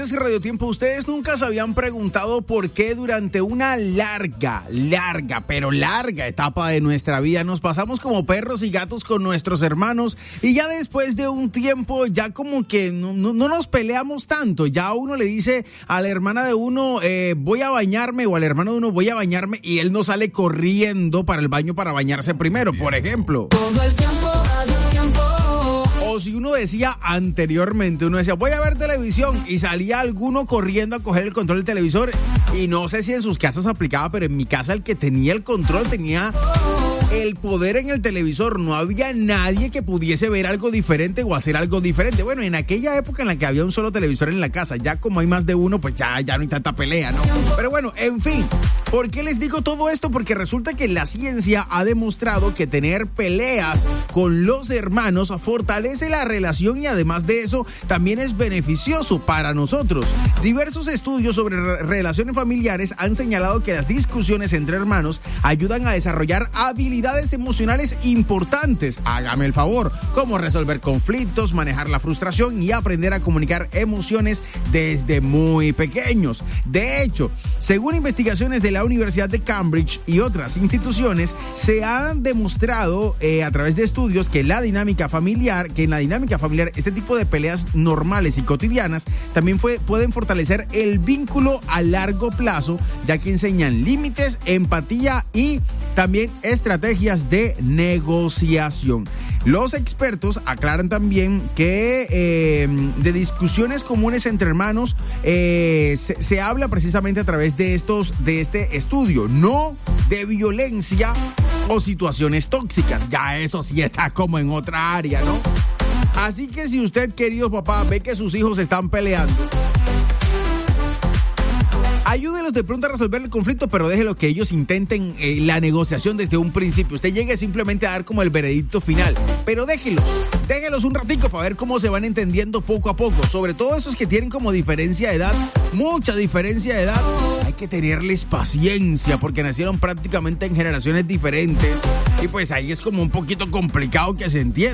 Radio Tiempo, ustedes nunca se habían preguntado por qué durante una larga etapa de nuestra vida nos pasamos como perros y gatos con nuestros hermanos y ya después de un tiempo ya como que no nos peleamos tanto. Ya uno le dice a la hermana de uno voy a bañarme, o al hermano de uno voy a bañarme, y él no sale corriendo para el baño para bañarse primero, por ejemplo. Todo el tiempo, o si uno decía anteriormente, uno decía voy a ver televisión y salía alguno corriendo a coger el control del televisor, y no sé si en sus casas aplicaba, pero en mi casa el que tenía el control tenía el poder en el televisor. No había nadie que pudiese ver algo diferente o hacer algo diferente. Bueno, en aquella época en la que había un solo televisor en la casa, ya como hay más de uno, pues ya no hay tanta pelea, ¿no? Pero bueno, en fin, ¿por qué les digo todo esto? Porque resulta que la ciencia ha demostrado que tener peleas con los hermanos fortalece la relación y además de eso también es beneficioso para nosotros. Diversos estudios sobre relaciones familiares han señalado que las discusiones entre hermanos ayudan a desarrollar habilidades emocionales importantes. Hágame el favor, como resolver conflictos, manejar la frustración y aprender a comunicar emociones desde muy pequeños. De hecho, según investigaciones de la Universidad de Cambridge y otras instituciones, se han demostrado a través de estudios que en la dinámica familiar este tipo de peleas normales y cotidianas también pueden fortalecer el vínculo a largo plazo, ya que enseñan límites, empatía y también estrategias de negociación. Los expertos aclaran también que de discusiones comunes entre hermanos se habla precisamente a través de este estudio, no de violencia o situaciones tóxicas. Ya eso sí está como en otra área, ¿no? Así que si usted, querido papá, ve que sus hijos están peleando, ayúdenlos de pronto a resolver el conflicto, pero déjelo que ellos intenten la negociación desde un principio. Usted llegue simplemente a dar como el veredicto final, pero déjelos un ratico para ver cómo se van entendiendo poco a poco. Sobre todo esos que tienen como diferencia de edad, mucha diferencia de edad, hay que tenerles paciencia porque nacieron prácticamente en generaciones diferentes y pues ahí es como un poquito complicado que se entienda.